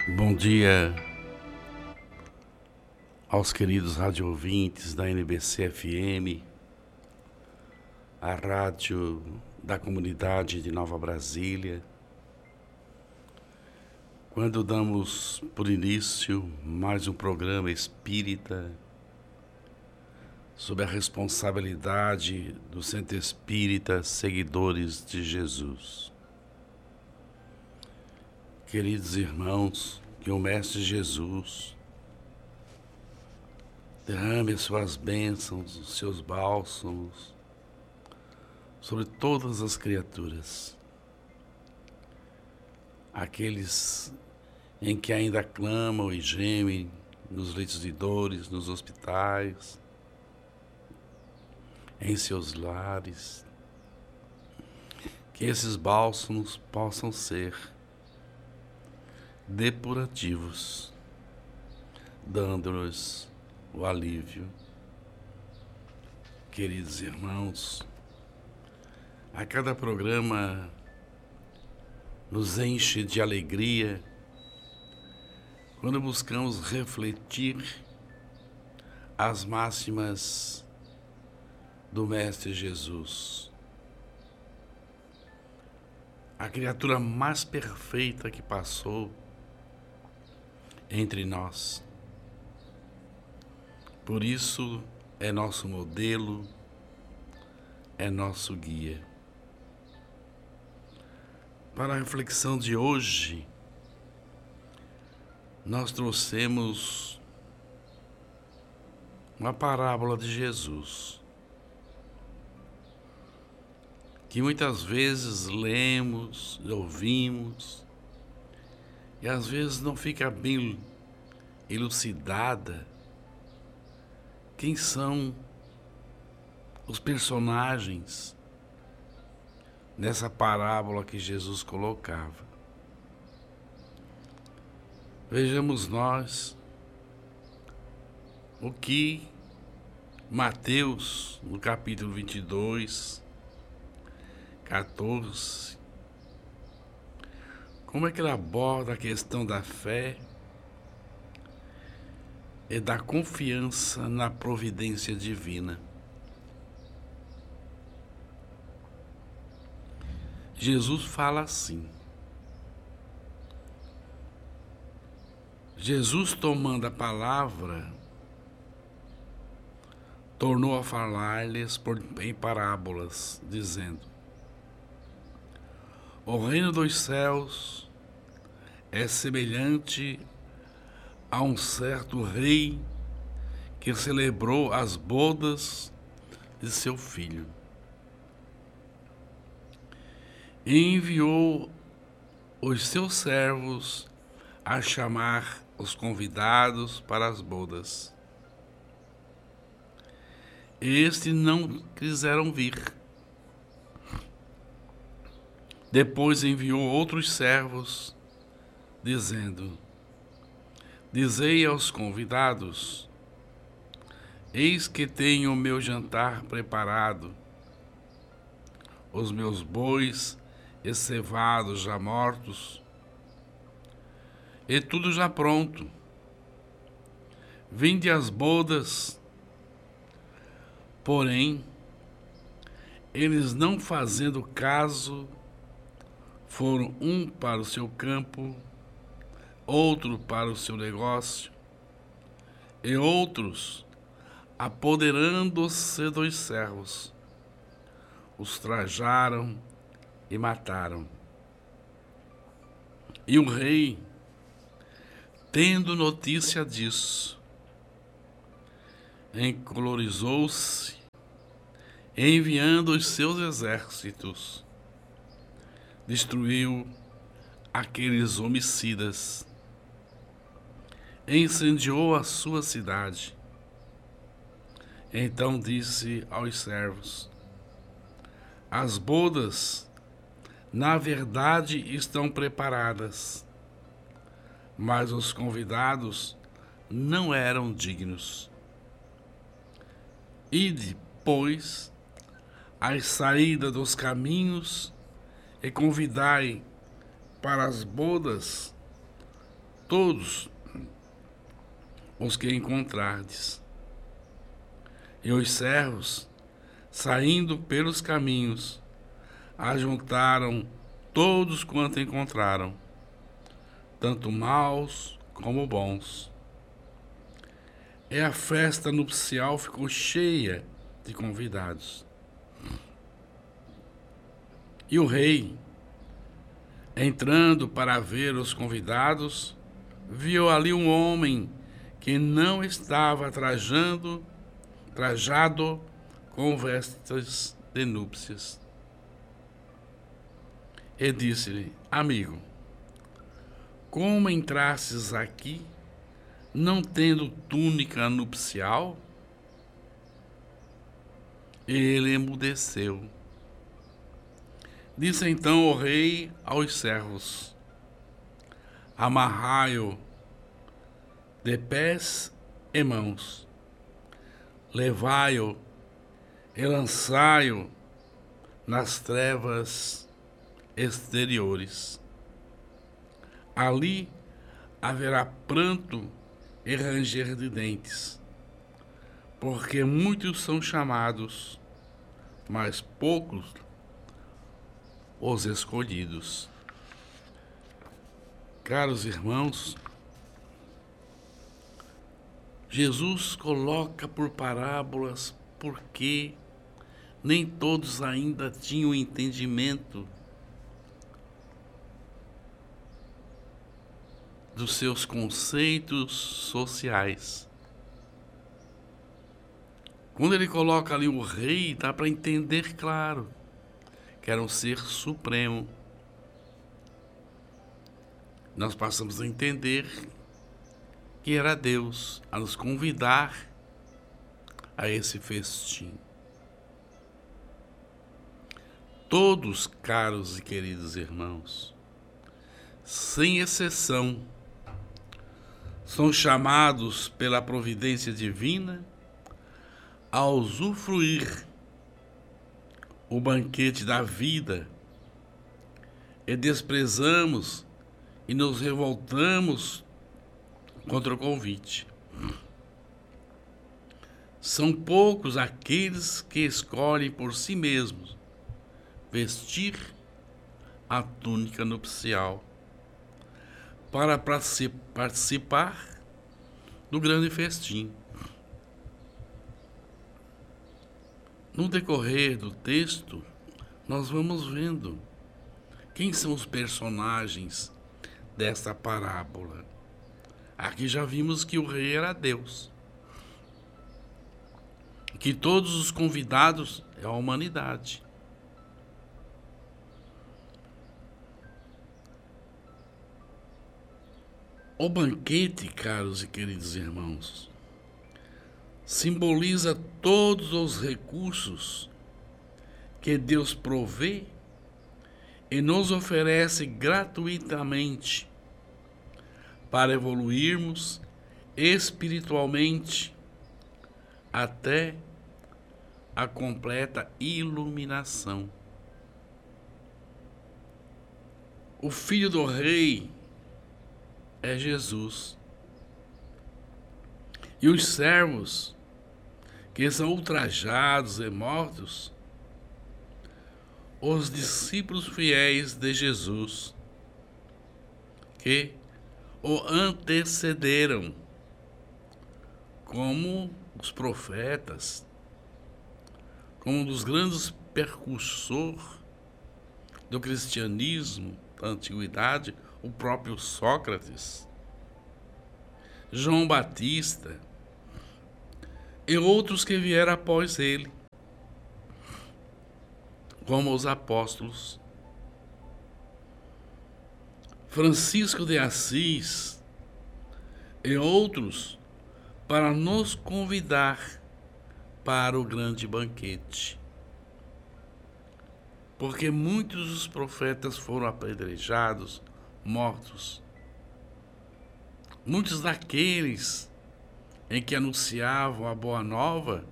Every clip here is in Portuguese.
Bom dia aos queridos rádio ouvintes da NBC-FM, a rádio da comunidade de Nova Brasília. Quando damos por início mais um programa espírita, sob a responsabilidade do Centro Espírita Seguidores de Jesus. Queridos irmãos, que o Mestre Jesus derrame as suas bênçãos, os seus bálsamos sobre todas as criaturas, aqueles em que ainda clamam e gemem nos leitos de dores, nos hospitais, em seus lares, que esses bálsamos possam ser depurativos, dando-nos o alívio. Queridos irmãos, a cada programa nos enche de alegria quando buscamos refletir as máximas do Mestre Jesus, a criatura mais perfeita que passou entre nós. Por isso é nosso modelo, é nosso guia. Para a reflexão de hoje, nós trouxemos uma parábola de Jesus, que muitas vezes lemos, ouvimos, e às vezes não fica bem elucidada quem são os personagens nessa parábola que Jesus colocava. Vejamos nós o que Mateus, no capítulo 22, 14, como é que ele aborda a questão da fé e da confiança na providência divina. Jesus fala assim: Jesus, tomando a palavra, tornou a falar-lhes em parábolas, dizendo: o reino dos céus é semelhante a um certo rei que celebrou as bodas de seu filho. E enviou os seus servos a chamar os convidados para as bodas. Estes não quiseram vir. Depois enviou outros servos, dizendo: dizei aos convidados: eis que tenho o meu jantar preparado, os meus bois e cevados já mortos, e tudo já pronto. Vinde às bodas. Porém, eles, não fazendo caso, foram um para o seu campo, outro para o seu negócio, e outros, apoderando-se dos servos, os trajaram e mataram. E o rei, tendo notícia disso, encolorizou-se, enviando os seus exércitos, destruiu aqueles homicidas, incendiou a sua cidade. Então disse aos servos: as bodas, na verdade, estão preparadas, mas os convidados não eram dignos. Ide, pois, às saídas dos caminhos e convidai para as bodas todos os que encontrardes. E os servos, saindo pelos caminhos, ajuntaram todos quanto encontraram, tanto maus como bons. E a festa nupcial ficou cheia de convidados. E o rei, entrando para ver os convidados, viu ali um homem que não estava trajado com vestes de núpcias. E disse-lhe: amigo, como entrastes aqui, não tendo túnica nupcial? E ele emudeceu. Disse então o rei aos servos: amarrai-o de pés e mãos, levai-o e lançai-o nas trevas exteriores. Ali haverá pranto e ranger de dentes, porque muitos são chamados, mas poucos os escolhidos. Caros irmãos, Jesus coloca por parábolas porque nem todos ainda tinham entendimento dos seus conceitos sociais. Quando ele coloca ali o rei, dá para entender claro que era um ser supremo. Nós passamos a entender que era Deus a nos convidar a esse festim. Todos, caros e queridos irmãos, sem exceção, são chamados pela providência divina a usufruir o banquete da vida, e desprezamos e nos revoltamos contra o convite. São poucos aqueles que escolhem por si mesmos vestir a túnica nupcial para participar do grande festim. No decorrer do texto, nós vamos vendo quem são os personagens desta parábola. Aqui já vimos que o rei era Deus, que todos os convidados é a humanidade. O banquete, caros e queridos irmãos, simboliza todos os recursos que Deus provê e nos oferece gratuitamente para evoluirmos espiritualmente até a completa iluminação. O Filho do Rei é Jesus. E os servos, que são ultrajados e mortos, os discípulos fiéis de Jesus, que o antecederam, como os profetas, como um dos grandes percursores do cristianismo da antiguidade, o próprio Sócrates, João Batista e outros que vieram após ele, como os apóstolos. Francisco de Assis e outros, para nos convidar para o grande banquete. Porque muitos dos profetas foram apedrejados, mortos. Muitos daqueles em que anunciavam a boa nova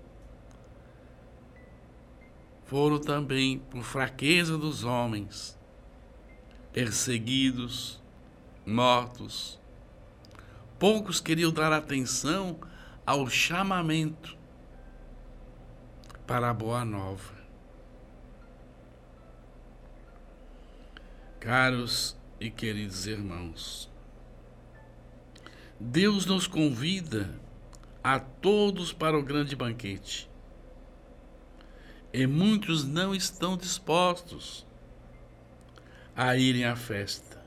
foram também, por fraqueza dos homens, perseguidos, mortos, Poucos queriam dar atenção ao chamamento para a boa nova. Caros e queridos irmãos, Deus nos convida a todos para o grande banquete. E muitos não estão dispostos a irem à festa.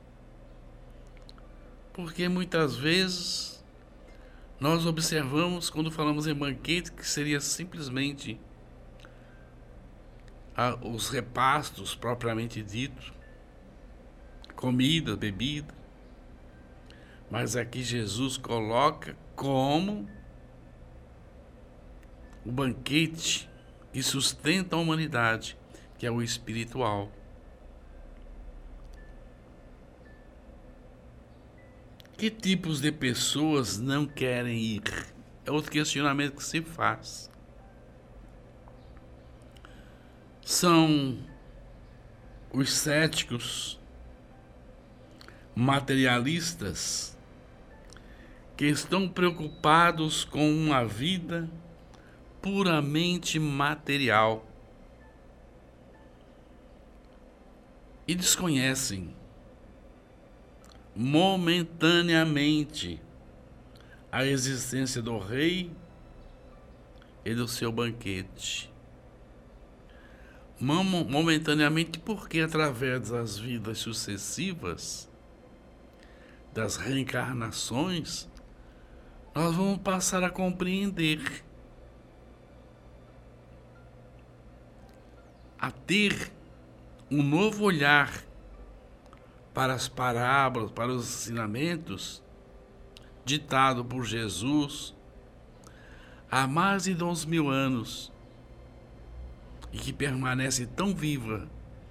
Porque muitas vezes nós observamos, quando falamos em banquete, que seria simplesmente os repastos propriamente dito, comida, bebida. Mas aqui Jesus coloca como o banquete que sustenta a humanidade, que é o espiritual. Que tipos de pessoas não querem ir? É outro questionamento que se faz. São os céticos, materialistas, que estão preocupados com uma vida puramente material e desconhecem momentaneamente a existência do rei e do seu banquete. Momentaneamente, porque através das vidas sucessivas, das reencarnações, nós vamos passar a compreender, a ter um novo olhar para as parábolas, para os ensinamentos ditado por Jesus há mais de 2000 anos e que permanece tão vivo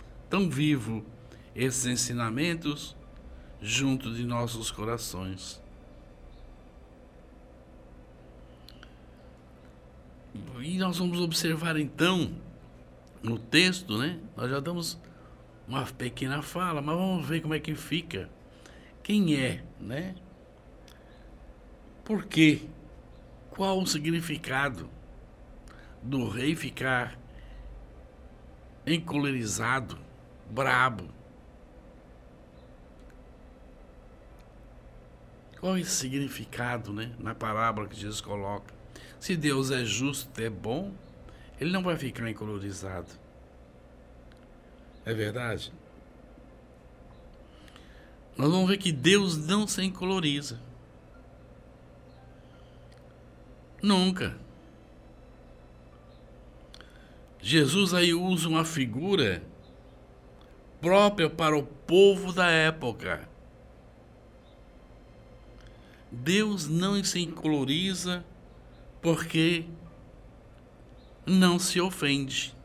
esses ensinamentos junto de nossos corações. E nós vamos observar então no texto, né? Nós já damos uma pequena fala, mas vamos ver como é que fica. Quem é, né? Por quê? Qual o significado do rei ficar encolerizado, brabo? Qual é esse significado, né? Na parábola que Jesus coloca. Se Deus é justo, é bom, Ele não vai ficar encolerizado. É verdade? Nós vamos ver que Deus não se encoloriza. Nunca. Jesus aí usa uma figura própria para o povo da época. Deus não se encoloriza porque não se ofende.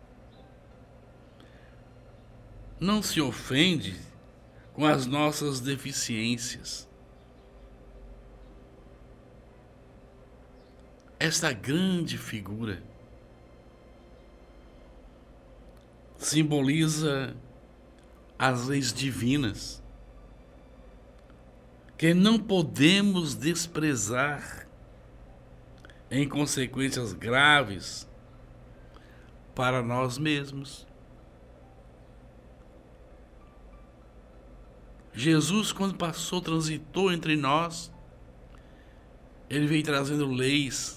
Não se ofende com as nossas deficiências. Esta grande figura simboliza as leis divinas que não podemos desprezar em consequências graves para nós mesmos. Jesus, quando transitou entre nós, Ele veio trazendo leis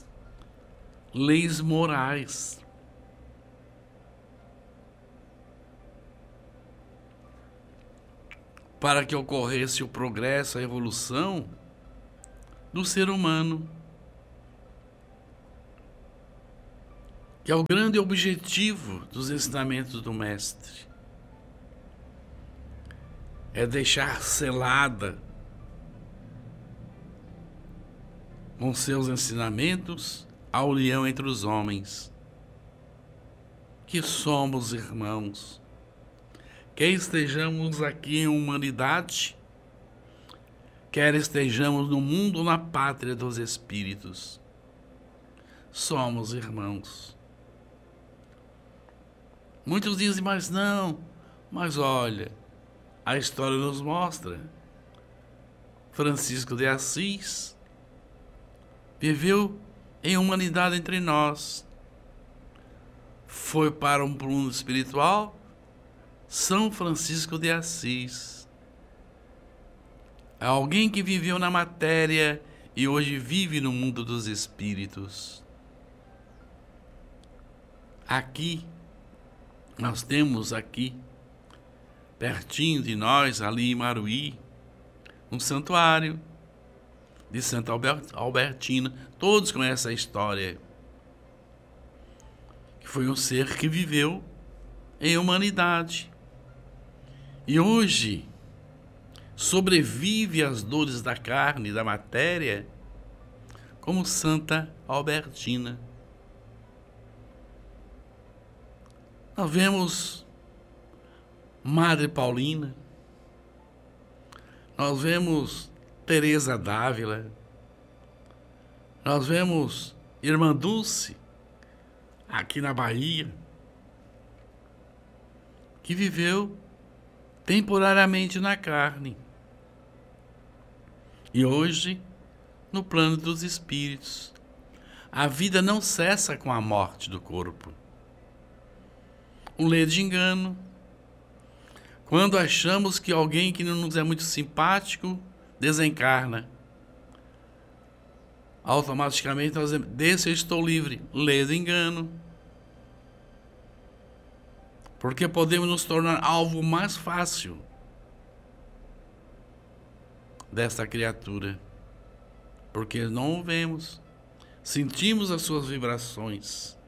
morais. Para que ocorresse o progresso, a evolução do ser humano. Que é o grande objetivo dos ensinamentos do Mestre. É deixar selada com seus ensinamentos a união entre os homens, que somos irmãos, quer estejamos aqui em humanidade, quer estejamos no mundo ou na pátria dos espíritos, somos irmãos. Muitos dizem, mas não, mas olha, a história nos mostra, Francisco de Assis viveu em humanidade entre nós. Foi para um mundo espiritual São Francisco de Assis. É alguém que viveu na matéria e hoje vive no mundo dos espíritos. Aqui, nós temos aqui, pertinho de nós, ali em Maruí, um santuário de Santa Albertina. Todos conhecem a história. Que foi um ser que viveu em humanidade. E hoje sobrevive às dores da carne e da matéria como Santa Albertina. Nós vemos Madre Paulina, nós vemos Teresa d'Ávila, nós vemos Irmã Dulce, aqui na Bahia, que viveu temporariamente na carne e hoje no plano dos espíritos. A vida não cessa com a morte do corpo. Um ledo de engano. Quando achamos que alguém que não nos é muito simpático desencarna, automaticamente nós dizemos: desse eu estou livre. Ledo engano. Porque podemos nos tornar alvo mais fácil desta criatura. Porque não o vemos. Sentimos as suas vibrações.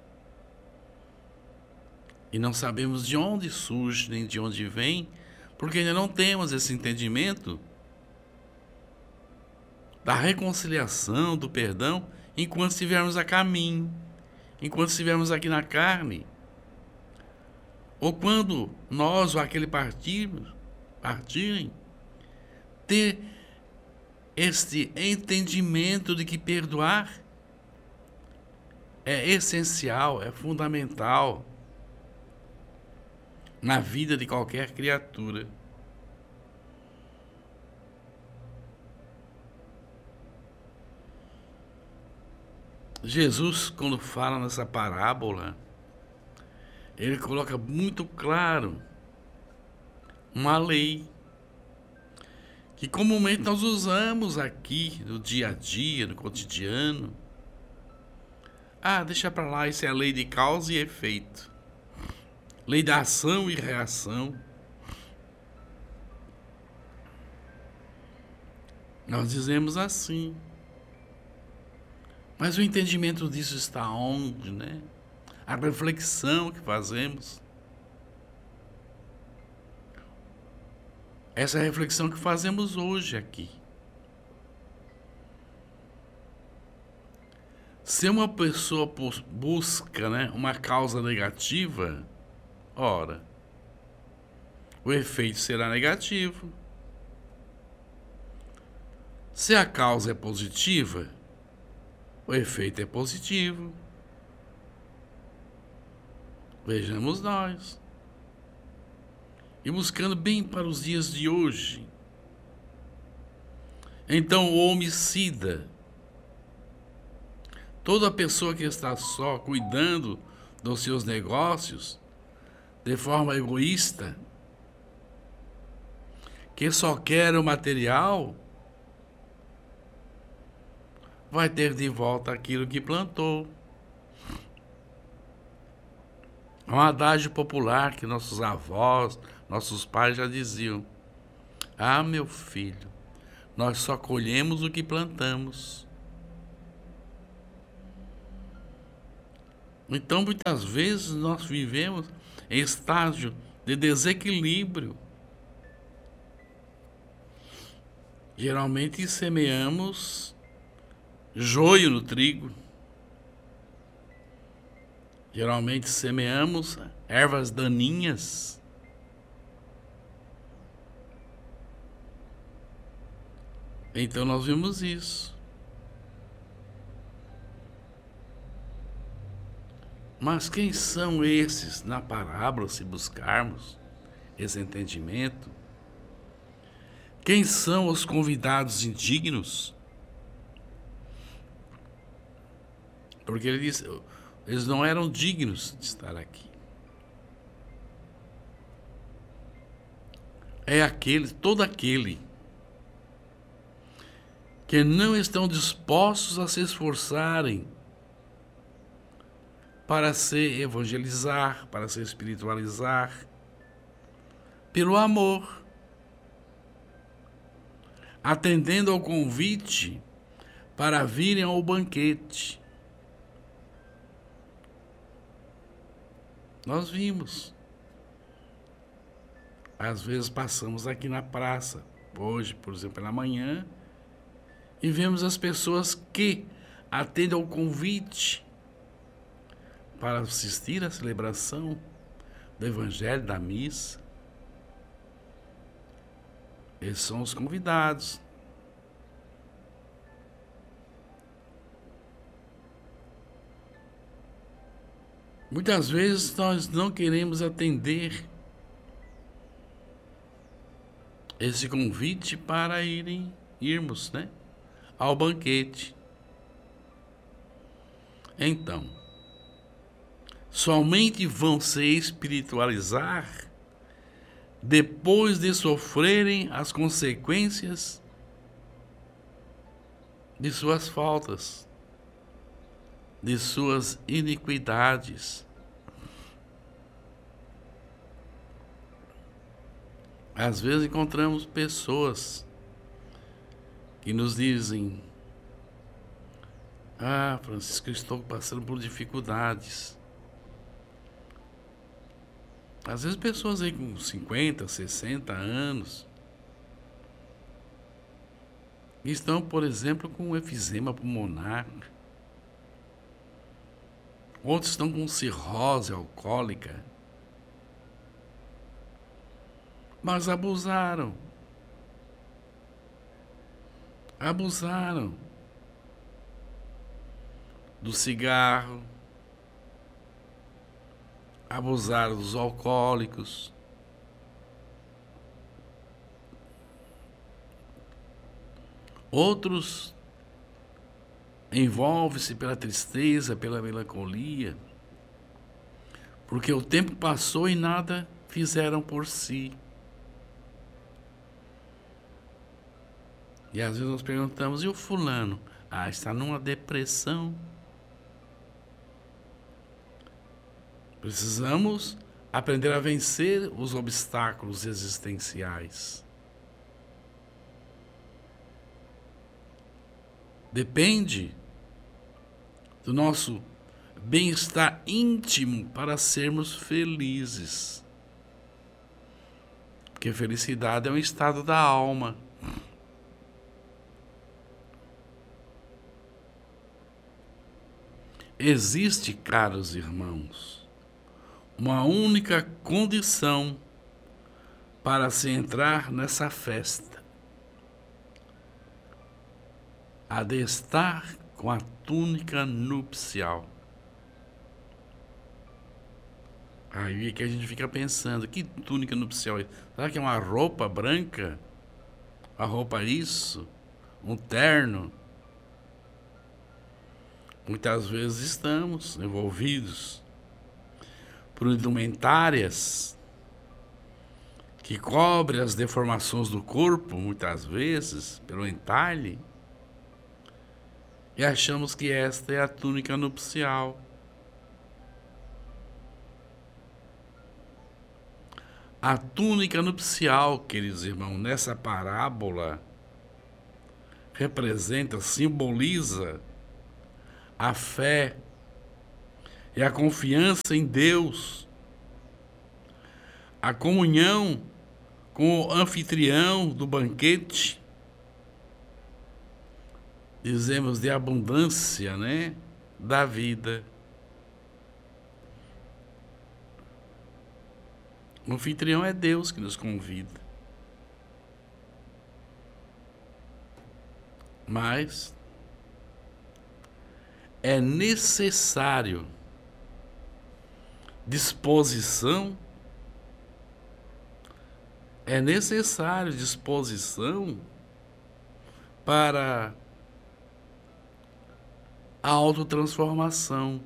E não sabemos de onde surge, nem de onde vem, porque ainda não temos esse entendimento da reconciliação, do perdão, enquanto estivermos a caminho, enquanto estivermos aqui na carne. Ou quando nós ou aquele partirem, ter este entendimento de que perdoar é essencial, é fundamental na vida de qualquer criatura. Jesus, quando fala nessa parábola, ele coloca muito claro uma lei que comumente nós usamos aqui no dia a dia, no cotidiano. Deixa para lá, isso é a lei de causa e efeito. Lei da ação e reação. Nós dizemos assim. Mas o entendimento disso está onde, né? A reflexão que fazemos. Essa reflexão que fazemos hoje aqui. Se uma pessoa busca, né, uma causa negativa, ora, o efeito será negativo. Se a causa é positiva, o efeito é positivo. Vejamos nós. E buscando bem para os dias de hoje. Então, o homicida, toda pessoa que está só cuidando dos seus negócios, de forma egoísta, que só quer o material, vai ter de volta aquilo que plantou. É um adágio popular que nossos avós, nossos pais já diziam: meu filho, nós só colhemos o que plantamos. Então, muitas vezes, nós vivemos em estágio de desequilíbrio. Geralmente semeamos joio no trigo. Geralmente semeamos ervas daninhas. Então nós vimos isso. Mas quem são esses na parábola, se buscarmos esse entendimento? Quem são os convidados indignos? Porque ele disse, eles não eram dignos de estar aqui. É todo aquele que não estão dispostos a se esforçarem para se evangelizar, para se espiritualizar, pelo amor, atendendo ao convite para virem ao banquete. Nós vimos. Às vezes passamos aqui na praça, hoje, por exemplo, pela manhã, e vemos as pessoas que atendem ao convite para assistir à celebração do Evangelho, da missa. Eles são os convidados. Muitas vezes nós não queremos atender esse convite para irmos, né, ao banquete. Então, somente vão se espiritualizar depois de sofrerem as consequências de suas faltas, de suas iniquidades. Às vezes encontramos pessoas que nos dizem: ah, Francisco, eu estou passando por dificuldades. Às vezes pessoas aí com 50, 60 anos estão, por exemplo, com efizema pulmonar. Outros estão com cirrose alcoólica. Mas abusaram do cigarro, abusaram dos alcoólicos, outros envolvem-se pela tristeza, pela melancolia, porque o tempo passou e nada fizeram por si. E às vezes nós perguntamos: e o fulano? Ah, está numa depressão. Precisamos aprender a vencer os obstáculos existenciais. Depende do nosso bem-estar íntimo para sermos felizes. Porque felicidade é um estado da alma. Existe, caros irmãos, uma única condição para se entrar nessa festa: a de estar com a túnica nupcial. Aí é que a gente fica pensando: que túnica nupcial? Será que é uma roupa branca? Uma roupa isso? Um terno? Muitas vezes estamos envolvidos por indumentárias que cobrem as deformações do corpo, muitas vezes, pelo entalhe, e achamos que esta é a túnica nupcial. A túnica nupcial, queridos irmãos, nessa parábola, representa, simboliza a fé e a confiança em Deus, a comunhão com o anfitrião do banquete, dizemos de abundância, né, da vida. O anfitrião é Deus que nos convida. Mas é necessário disposição é necessário disposição para a autotransformação,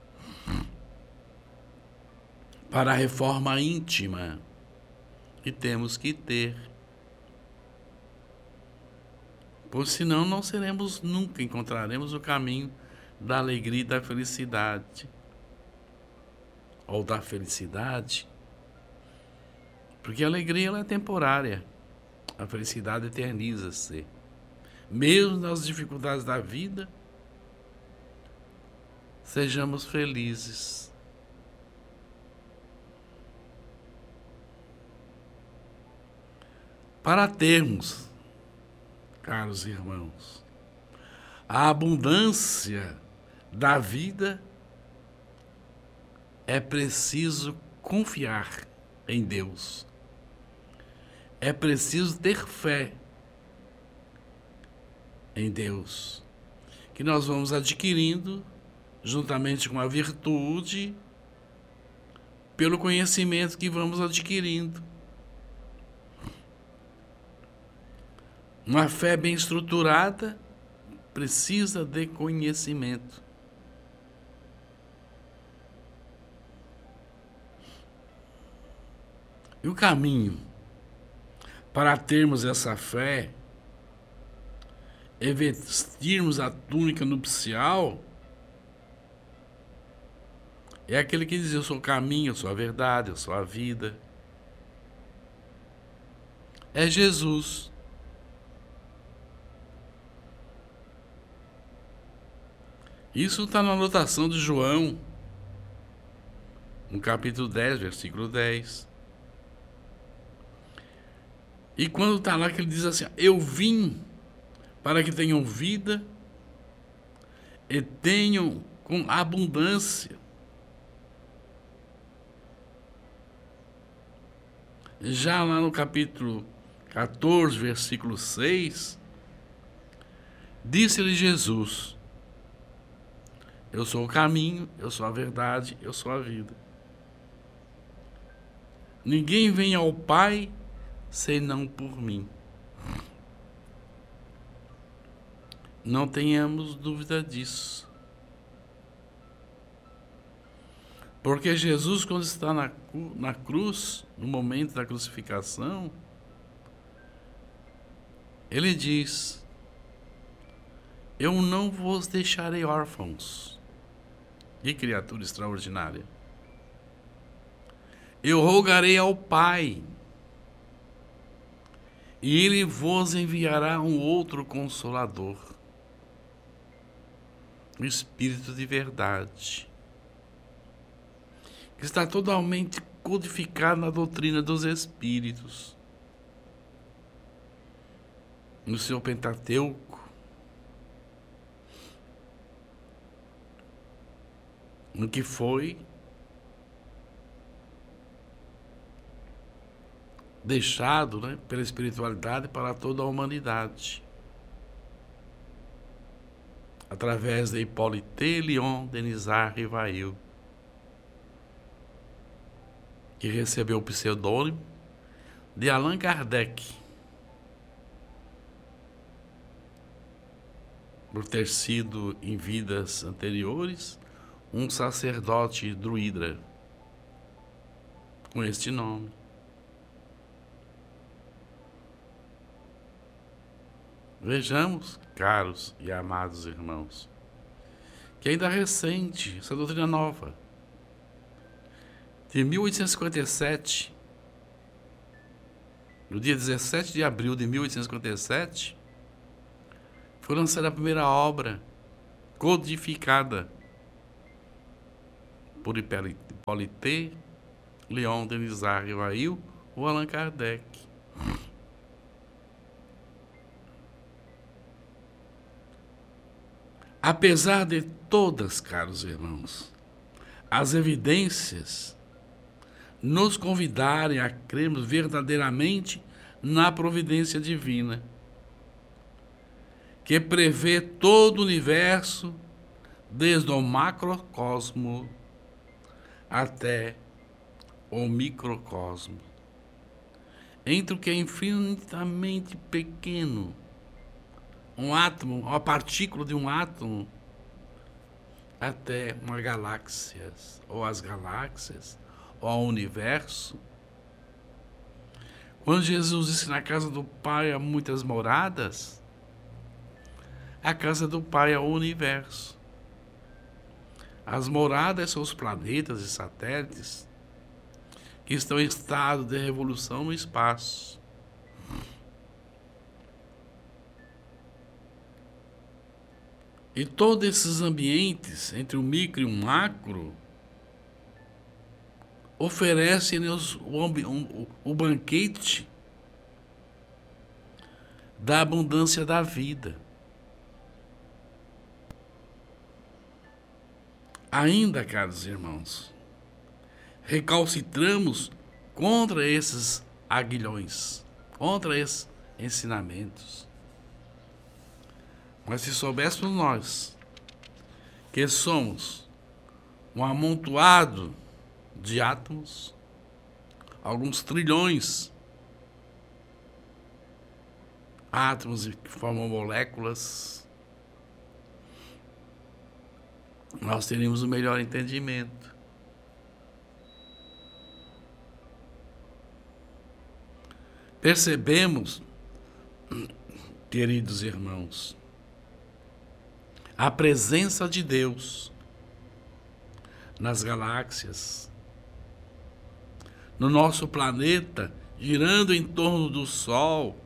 para a reforma íntima que temos que ter. Pois senão não seremos, nunca encontraremos o caminho da alegria e da felicidade. Ou da felicidade. Porque a alegria ela é temporária. A felicidade eterniza-se. Mesmo nas dificuldades da vida, sejamos felizes. Para termos, caros irmãos, a abundância da vida, é preciso confiar em Deus. É preciso ter fé em Deus, que nós vamos adquirindo juntamente com a virtude, pelo conhecimento que vamos adquirindo. Uma fé bem estruturada precisa de conhecimento. E o caminho para termos essa fé é vestirmos a túnica nupcial. É aquele que diz: eu sou o caminho, eu sou a verdade, eu sou a vida. É Jesus. Isso está na anotação de João, no capítulo 10, versículo 10. E quando está lá que ele diz assim: eu vim para que tenham vida e tenham com abundância. Já lá no capítulo 14, versículo 6, disse-lhe Jesus: eu sou o caminho, eu sou a verdade, eu sou a vida. Ninguém vem ao Pai senão por mim. Não tenhamos dúvida disso. Porque Jesus, quando está na cruz, no momento da crucificação, ele diz: eu não vos deixarei órfãos. Que criatura extraordinária. Eu rogarei ao Pai, e Ele vos enviará um outro Consolador, o Espírito de verdade, que está totalmente codificado na doutrina dos Espíritos, no seu Pentateuco, no que foi deixado, pela espiritualidade para toda a humanidade, através de Hippolyte Léon Denis Rivail, que recebeu o pseudônimo de Allan Kardec, por ter sido, em vidas anteriores, um sacerdote druida com este nome. Vejamos, caros e amados irmãos, que ainda recente, essa doutrina nova, de 1857, no dia 17 de abril de 1857, foi lançada a primeira obra codificada por Hippolyte Léon Denis Rivail ou Allan Kardec. Apesar de todas, caros irmãos, as evidências nos convidarem a crermos verdadeiramente na providência divina, que prevê todo o universo, desde o macrocosmo até o microcosmo. entre o que é infinitamente pequeno, um átomo, uma partícula de um átomo, até uma galáxia, ou as galáxias, ou ao universo. Quando Jesus disse: na casa do Pai há muitas moradas, a casa do Pai é o universo. As moradas são os planetas e satélites que estão em estado de revolução no espaço. E todos esses ambientes, entre o micro e o macro, oferecem-nos o banquete da abundância da vida. Ainda, caros irmãos, recalcitramos contra esses aguilhões, contra esses ensinamentos. Mas se soubéssemos nós que somos um amontoado de átomos, alguns trilhões átomos que formam moléculas, nós teríamos o melhor entendimento. Percebemos, queridos irmãos, a presença de Deus nas galáxias, no nosso planeta, girando em torno do Sol,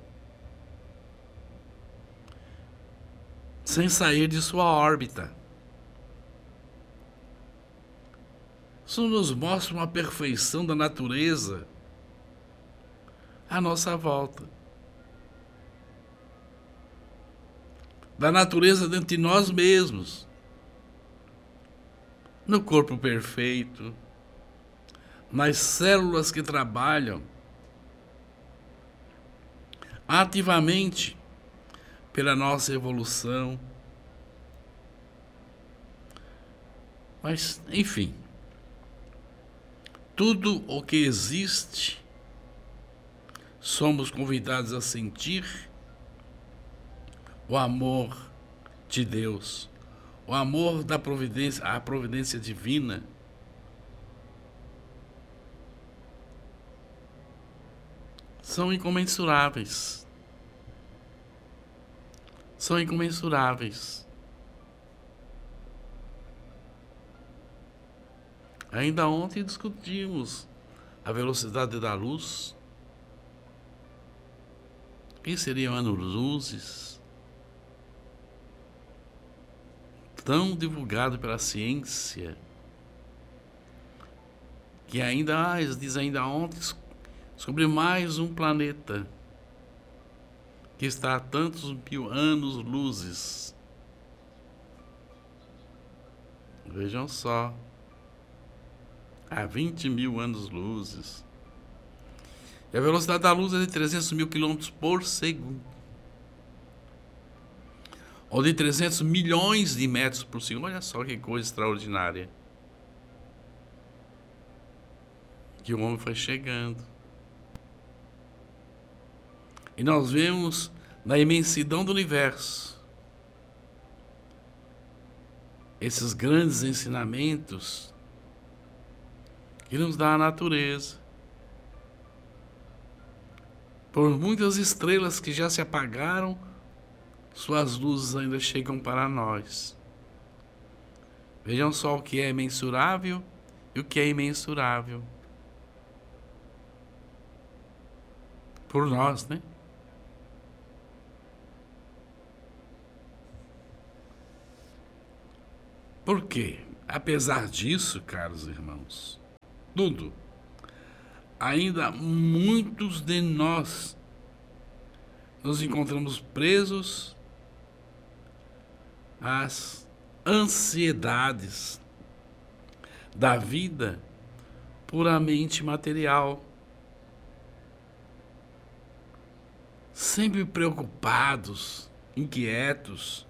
sem sair de sua órbita. Isso nos mostra uma perfeição da natureza à nossa volta. Da natureza dentro de nós mesmos. No corpo perfeito, nas células que trabalham ativamente pela nossa evolução. Mas, enfim, tudo o que existe, somos convidados a sentir o amor de Deus, o amor da providência, a providência divina. São incomensuráveis. São incomensuráveis. Ainda ontem discutimos a velocidade da luz. O que seriam anos-luzes? Tão divulgado pela ciência, que ainda, eles dizem ainda ontem, sobre mais um planeta que está a tantos mil anos-luzes. Vejam só, a 20 mil anos-luzes. E a velocidade da luz é de 300 mil quilômetros por segundo. Ou de 300 milhões de metros por segundo. Olha só que coisa extraordinária. Que o homem foi chegando. E nós vemos na imensidão do universo esses grandes ensinamentos que nos dá a natureza. Por muitas estrelas que já se apagaram, suas luzes ainda chegam para nós. Vejam só o que é mensurável e o que é imensurável. Por nós, né? Por quê? Apesar disso, caros irmãos, tudo, ainda muitos de nós nos encontramos presos às ansiedades da vida puramente material, sempre preocupados, inquietos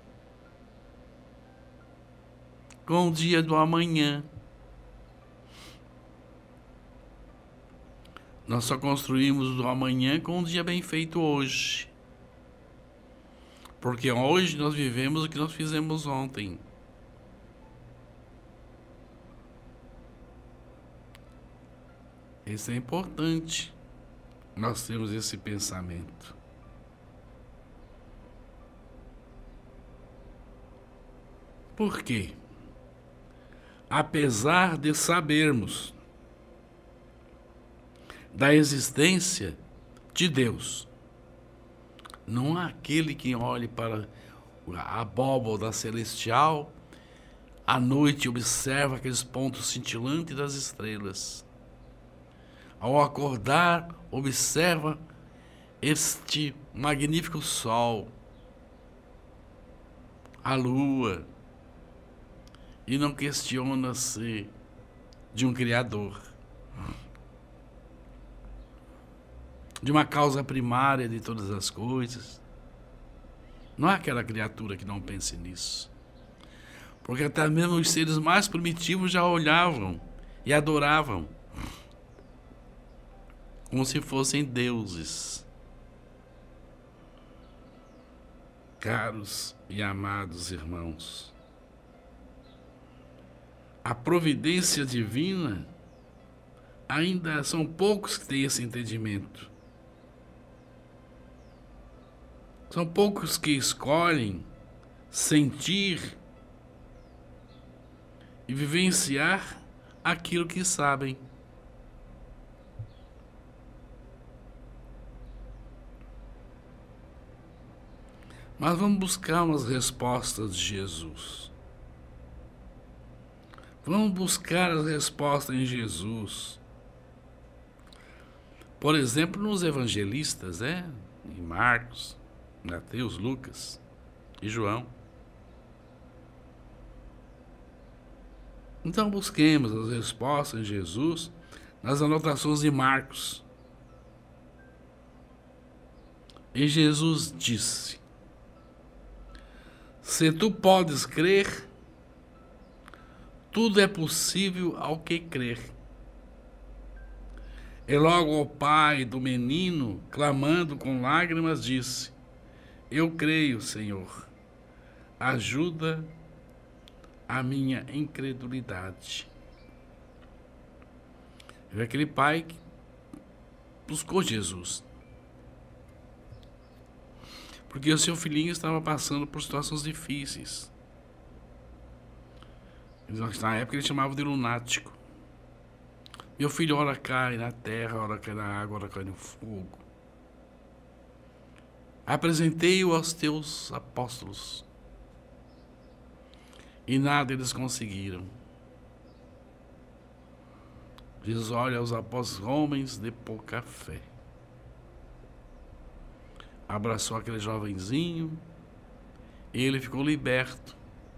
com o dia do amanhã. Nós só construímos o amanhã com um dia bem feito hoje. Porque hoje nós vivemos o que nós fizemos ontem. Isso é importante, nós temos esse pensamento. Por quê? Apesar de sabermos da existência de Deus, não há aquele que olhe para a abóbora celestial, à noite observa aqueles pontos cintilantes das estrelas. Ao acordar, observa este magnífico sol, a lua, e não questiona-se de um Criador, de uma causa primária de todas as coisas. Não há aquela criatura que não pense nisso. Porque até mesmo os seres mais primitivos já olhavam e adoravam como se fossem deuses. Caros e amados irmãos, a providência divina, ainda são poucos que têm esse entendimento. São poucos que escolhem sentir e vivenciar aquilo que sabem. Mas vamos buscar umas respostas de Jesus. Vamos buscar as respostas em Jesus. Por exemplo, nos evangelistas, em Marcos, Mateus, Lucas e João. Então busquemos as respostas em Jesus nas anotações de Marcos. E Jesus disse: se tu podes crer, tudo é possível ao que crer. E logo o pai do menino, clamando com lágrimas, disse: eu creio, Senhor, ajuda a minha incredulidade. E aquele pai que buscou Jesus, porque o seu filhinho estava passando por situações difíceis. Na época ele chamava de lunático. Meu filho ora cai na terra, ora cai na água, ora cai no fogo. Apresentei-o aos teus apóstolos e nada eles conseguiram. Jesus olha aos apóstolos, homens de pouca fé. Abraçou aquele jovenzinho e ele ficou liberto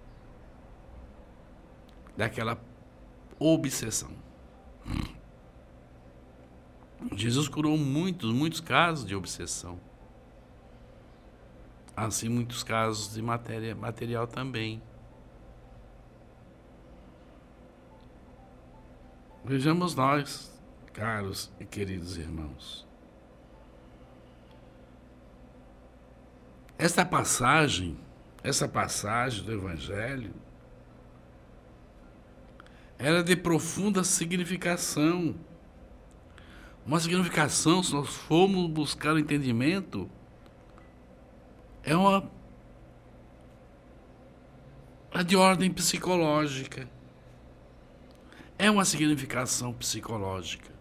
daquela obsessão. Jesus curou muitos casos de obsessão. Assim, muitos casos de material também. Vejamos nós, caros e queridos irmãos. Essa passagem do Evangelho, era de profunda significação. Uma significação, se nós formos buscar o entendimento, é de ordem psicológica. É uma significação psicológica.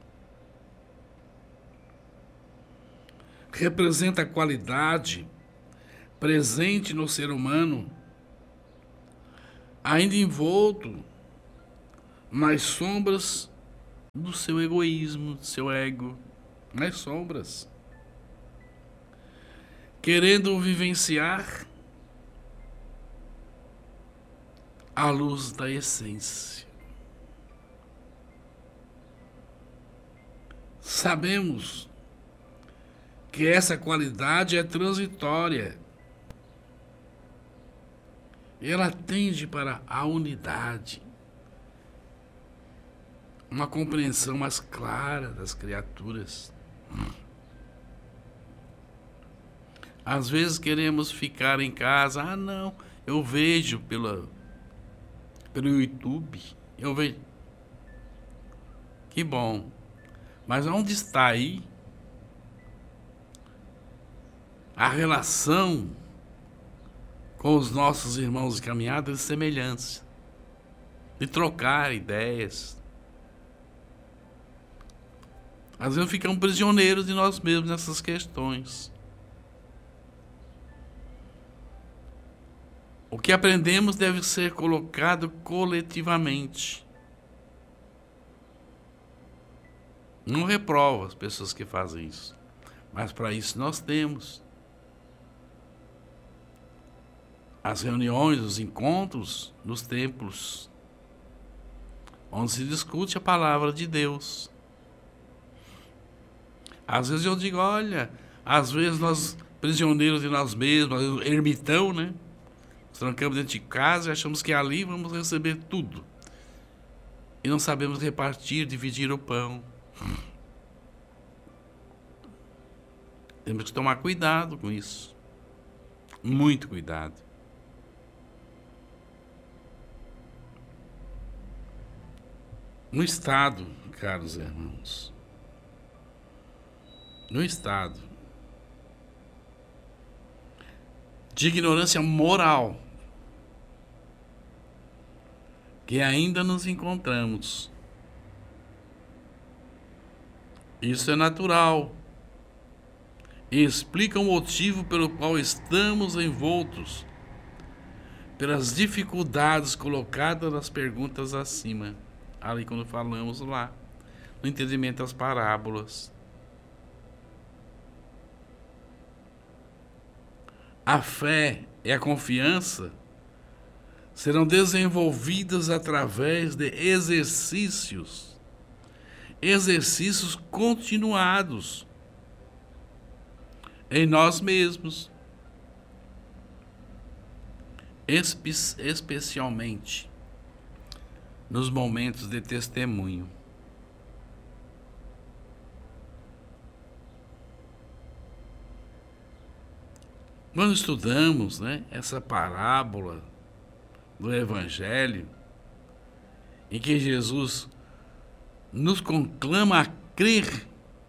Representa a qualidade presente no ser humano, ainda envolto nas sombras do seu egoísmo, do seu ego, nas sombras, querendo vivenciar a luz da essência. Sabemos que essa qualidade é transitória. Ela tende para a unidade, uma compreensão mais clara das criaturas. Às vezes queremos ficar em casa, não, eu vejo pelo YouTube, eu vejo. Que bom. Mas onde está aí a relação com os nossos irmãos de caminhada de semelhança, de trocar ideias? Às vezes ficamos prisioneiros de nós mesmos nessas questões. O que aprendemos deve ser colocado coletivamente. Não reprovo as pessoas que fazem isso, mas para isso nós temos as reuniões, os encontros nos templos, onde se discute a palavra de Deus. Às vezes eu digo, olha, às vezes nós prisioneiros de nós mesmos, ermitão, né? Nos trancamos dentro de casa e achamos que ali vamos receber tudo. E não sabemos repartir, dividir o pão. Temos que tomar cuidado com isso. Muito cuidado. No estado, caros irmãos, no estado de ignorância moral que ainda nos encontramos, isso é natural e explica o motivo pelo qual estamos envoltos pelas dificuldades colocadas nas perguntas acima, ali quando falamos lá, no entendimento das parábolas. A fé e a confiança serão desenvolvidas através de exercícios continuados em nós mesmos, especialmente nos momentos de testemunho. Quando estudamos, né, essa parábola do Evangelho, em que Jesus nos conclama a crer,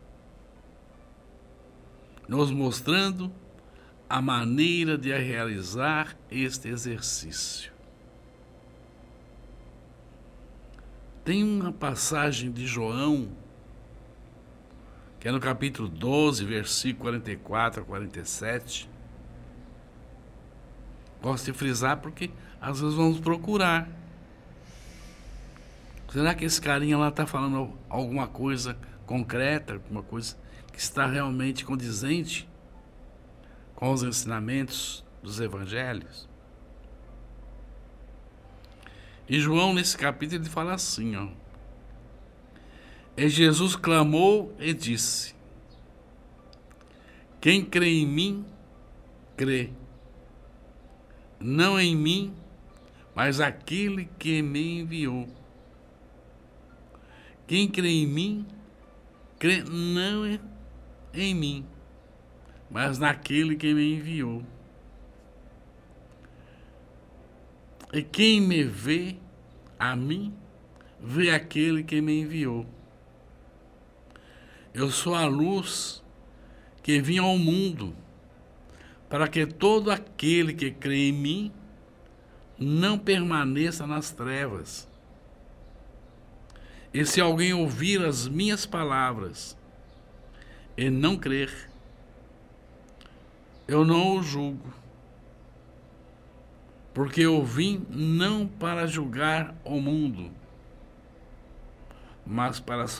nos mostrando a maneira de realizar este exercício. Tem uma passagem de João, que é no capítulo 12, versículo 44 a 47. Gosto de frisar porque às vezes vamos procurar. Será que esse carinha lá está falando alguma coisa concreta, alguma coisa que está realmente condizente com os ensinamentos dos evangelhos? E João, nesse capítulo, ele fala assim, ó. E Jesus clamou e disse: quem crê em mim, crê, não em mim, mas aquele que me enviou. Quem crê em mim, crê não em mim, mas naquele que me enviou. E quem me vê a mim, vê aquele que me enviou. Eu sou a luz que vim ao mundo, para que todo aquele que crê em mim não permaneça nas trevas. E se alguém ouvir as minhas palavras e não crer, eu não o julgo, porque eu vim não para julgar o mundo, mas para